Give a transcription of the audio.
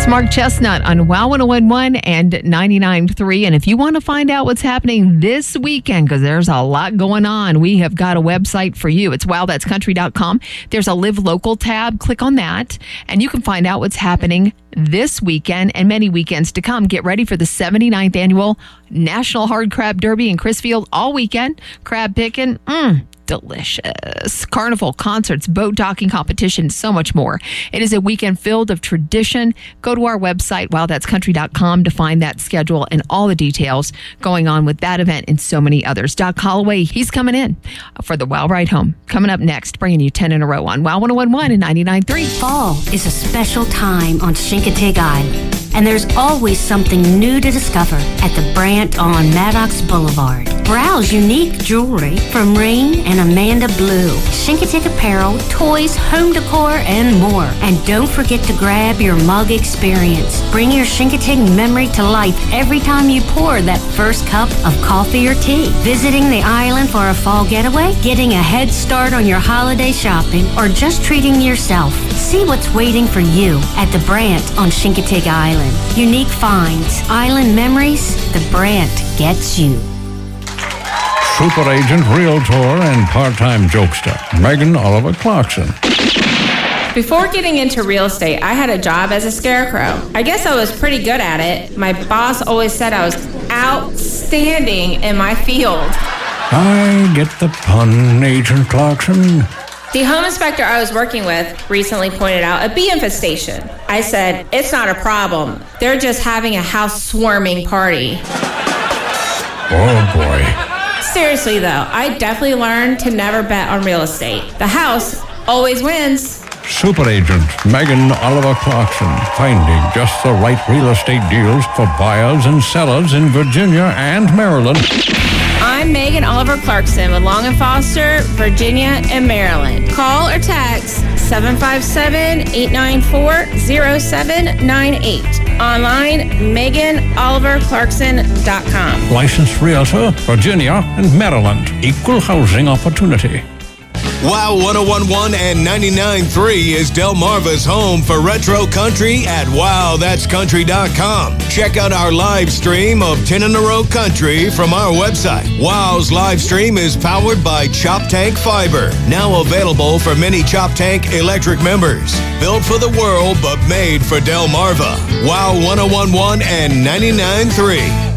Mark Chestnut on WOW 1011 and 99.3. And if you want to find out what's happening this weekend, because there's a lot going on, we have got a website for you. It's wowthat'scountry.com. There's a Live Local tab. Click on that, and you can find out what's happening this weekend and many weekends to come. Get ready for the 79th annual National Hard Crab Derby in Crisfield all weekend. Crab picking, delicious. Carnival, concerts, boat docking competition, so much more. It is a weekend filled of tradition. Go to our website, wowthat'scountry.com, to find that schedule and all the details going on with that event and so many others. Doc Holloway, he's coming in for the WOW Ride Home. Coming up next, bringing you 10 in a row on WOW 1011 and 99.3. Fall is a special time on Chincoteague Island, and there's always something new to discover at the Brant on Maddox Boulevard. Browse unique jewelry from Ring and Amanda Blue, Chincoteague apparel, toys, home decor, and more. And don't forget to grab your mug experience. Bring your Chincoteague memory to life every time you pour that first cup of coffee or tea. Visiting the island for a fall getaway, getting a head start on your holiday shopping, or just treating yourself. See what's waiting for you at the Brant on Chincoteague Island. Unique finds, island memories, the Brant gets you. Super agent, realtor, and part-time jokester, Megan Oliver Clarkson. Before getting into real estate, I had a job as a scarecrow. I guess I was pretty good at it. My boss always said I was outstanding in my field. I get the pun, Agent Clarkson. The home inspector I was working with recently pointed out a bee infestation. I said, it's not a problem. They're just having a house swarming party. Oh, boy. Seriously, though, I definitely learned to never bet on real estate. The house always wins. Super agent Megan Oliver Clarkson, finding just the right real estate deals for buyers and sellers in Virginia and Maryland. I'm Megan Oliver Clarkson with Long & Foster, Virginia and Maryland. Call or text 757-894-0798. Online, MeganOliverClarkson.com. Licensed realtor, Virginia and Maryland. Equal housing opportunity. WOW 1011 and 99.3 is Delmarva's home for retro country at wowthat'scountry.com. Check out our live stream of 10 in a row country from our website. WOW's live stream is powered by Chop Tank Fiber, now available for many Chop Tank electric members. Built for the world, but made for Delmarva. WOW 1011 and 99.3.